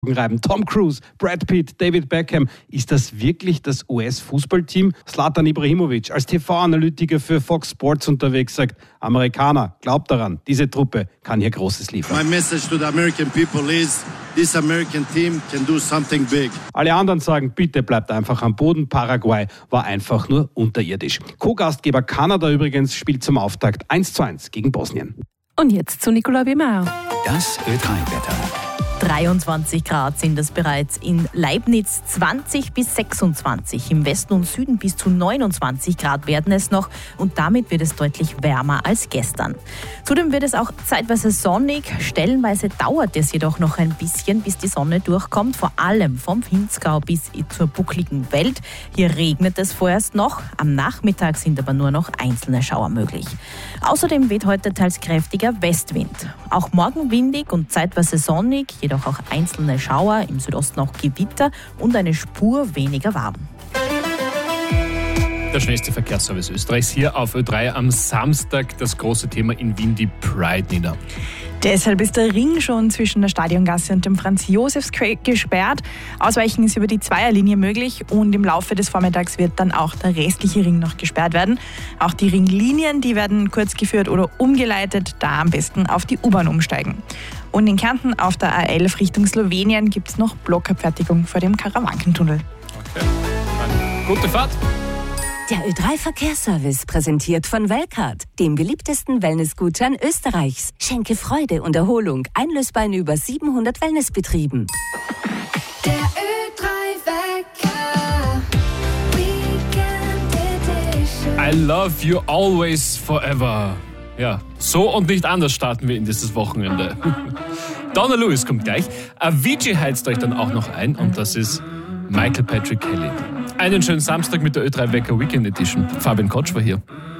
reiben. Tom Cruise, Brad Pitt, David Beckham. Ist das wirklich das US-Fußballteam? Zlatan Ibrahimovic als TV-Analytiker für Fox Sports unterwegs sagt, Amerikaner, glaubt daran, diese Truppe kann hier Großes liefern. My message to the American people is, this American team can do something big. Alle anderen sagen, bitte bleibt einfach am Boden. Paraguay war einfach nur unterirdisch. Co-Gastgeber Kanada übrigens spielt zum Auftakt 1:1 gegen Bosnien. Und jetzt zu Nicolas Wimmer. Das Ö3-Wetter. 23 Grad sind es bereits in Leibniz, 20 bis 26. Im Westen und Süden bis zu 29 Grad werden es noch und damit wird es deutlich wärmer als gestern. Zudem wird es auch zeitweise sonnig. Stellenweise dauert es jedoch noch ein bisschen, bis die Sonne durchkommt, vor allem vom Pinzgau bis zur buckligen Welt. Hier regnet es vorerst noch. Am Nachmittag sind aber nur noch einzelne Schauer möglich. Außerdem weht heute teils kräftiger Westwind. Auch morgen windig und zeitweise sonnig, jedoch auch einzelne Schauer, im Südosten auch Gewitter und eine Spur weniger warm. Der schnellste Verkehrsservice Österreichs hier auf Ö3 am Samstag. Das große Thema in Wien, die Pride, Nina. Deshalb ist der Ring schon zwischen der Stadiongasse und dem Franz-Josefs-Quai gesperrt. Ausweichen ist über die Zweierlinie möglich und im Laufe des Vormittags wird dann auch der restliche Ring noch gesperrt werden. Auch die Ringlinien, die werden kurz geführt oder umgeleitet, da am besten auf die U-Bahn umsteigen. Und in Kärnten auf der A11 Richtung Slowenien gibt es noch Blockabfertigung vor dem Karawankentunnel. Okay. Dann gute Fahrt! Der Ö3-Verkehrsservice präsentiert von Welcard, dem beliebtesten Wellnessgutschein Österreichs. Schenke Freude und Erholung, einlösbar in über 700 Wellnessbetrieben. Der Ö3-Wecker, Weekend Edition. I love you always forever. Ja, so und nicht anders starten wir in dieses Wochenende. Donna Lewis kommt gleich. Avicii heizt euch dann auch noch ein und das ist Michael Patrick Kelly. Einen schönen Samstag mit der Ö3 Wecker Weekend Edition. Fabian Kotsch war hier.